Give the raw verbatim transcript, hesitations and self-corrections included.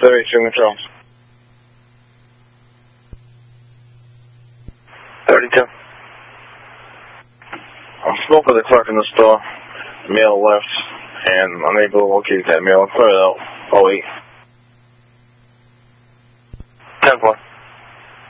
thirty-two control. thirty-two. I spoke with the clerk in the store. The mail left, and I'm able to locate that mail and put it out. Oh, wait. ten four.